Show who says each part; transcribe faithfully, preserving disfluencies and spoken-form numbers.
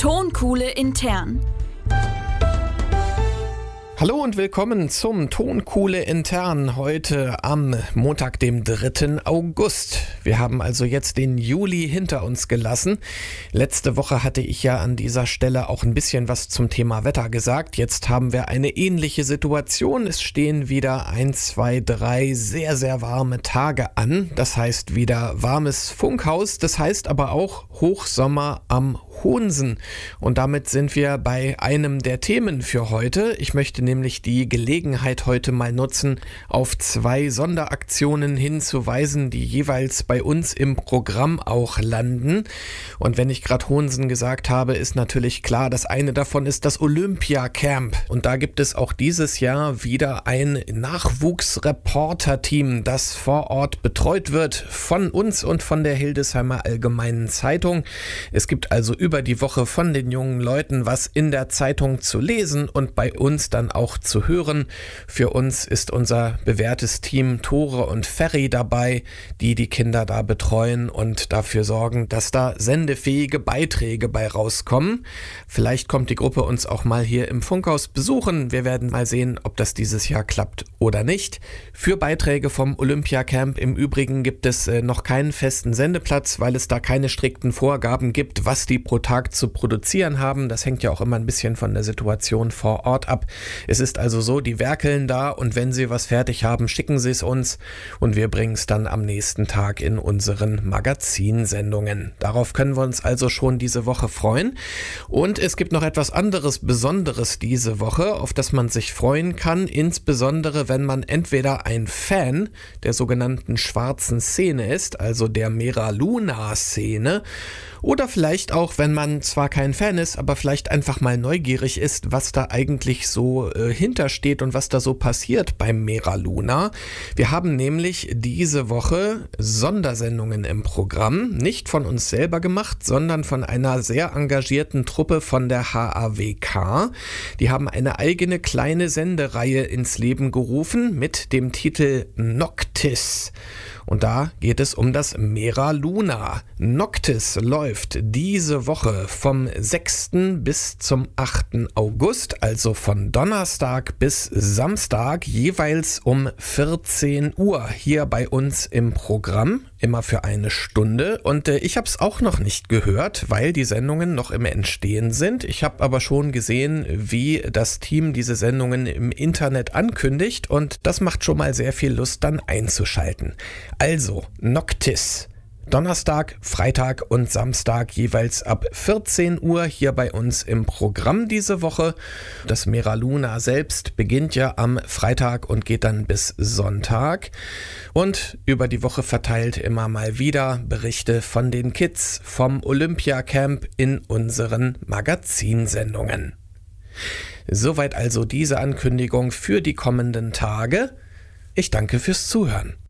Speaker 1: Tonkuhle intern.
Speaker 2: Hallo und willkommen zum Tonkuhle intern heute am Montag, dem dritten August. Wir haben also jetzt den Juli hinter uns gelassen. Letzte Woche hatte ich ja an dieser Stelle auch ein bisschen was zum Thema Wetter gesagt. Jetzt haben wir eine ähnliche Situation. Es stehen wieder ein, zwei, drei sehr, sehr warme Tage an. Das heißt wieder warmes Funkhaus. Das heißt aber auch Hochsommer am Hohnsen. Und damit sind wir bei einem der Themen für heute. Ich möchte nämlich die Gelegenheit heute mal nutzen, auf zwei Sonderaktionen hinzuweisen, die jeweils bei uns im Programm auch landen. Und wenn ich gerade Hohnsen gesagt habe, ist natürlich klar, das eine davon ist das Olympia-Camp. Und da gibt es auch dieses Jahr wieder ein Nachwuchsreporter-Team, das vor Ort betreut wird von uns und von der Hildesheimer Allgemeinen Zeitung. Es gibt also über die Woche von den jungen Leuten was in der Zeitung zu lesen und bei uns dann auch zu hören. Für uns ist unser bewährtes Team Tore und Ferry dabei, die die Kinder da betreuen und dafür sorgen, dass da sendefähige Beiträge bei rauskommen. Vielleicht kommt die Gruppe uns auch mal hier im Funkhaus besuchen. Wir werden mal sehen, ob das dieses Jahr klappt oder nicht. Für Beiträge vom Olympia-Camp im Übrigen gibt es äh, noch keinen festen Sendeplatz, weil es da keine strikten Vorgaben gibt, was die pro Tag zu produzieren haben. Das hängt ja auch immer ein bisschen von der Situation vor Ort ab. Es ist also so, die werkeln da und wenn sie was fertig haben, schicken sie es uns und wir bringen es dann am nächsten Tag in unseren Magazinsendungen. Darauf können wir uns also schon diese Woche freuen. Und es gibt noch etwas anderes Besonderes diese Woche, auf das man sich freuen kann, insbesondere wenn man entweder ein Fan der sogenannten schwarzen Szene ist, also der Mera Luna-Szene, oder vielleicht auch, wenn man zwar kein Fan ist, aber vielleicht einfach mal neugierig ist, was da eigentlich so äh, hintersteht und was da so passiert beim Mera Luna. Wir haben nämlich diese Woche Sondersendungen im Programm, nicht von uns selber gemacht, sondern von einer sehr engagierten Truppe von der H A W K. Die haben eine eigene kleine Sendereihe ins Leben gerufen mit dem Titel Noctis. Und da geht es um das Mera Luna. Noctis läuft diese Woche vom sechsten bis zum achten August, also von Donnerstag bis Samstag, jeweils um vierzehn Uhr hier bei uns im Programm, immer für eine Stunde. Und äh, ich habe es auch noch nicht gehört, weil die Sendungen noch im Entstehen sind. Ich habe aber schon gesehen, wie das Team diese Sendungen im Internet ankündigt und das macht schon mal sehr viel Lust, dann einzuschalten. Also, Noctis. Donnerstag, Freitag und Samstag jeweils ab vierzehn Uhr hier bei uns im Programm diese Woche. Das Mera Luna selbst beginnt ja am Freitag und geht dann bis Sonntag. Und über die Woche verteilt immer mal wieder Berichte von den Kids vom Olympia-Camp in unseren Magazinsendungen. Soweit also diese Ankündigung für die kommenden Tage. Ich danke fürs Zuhören.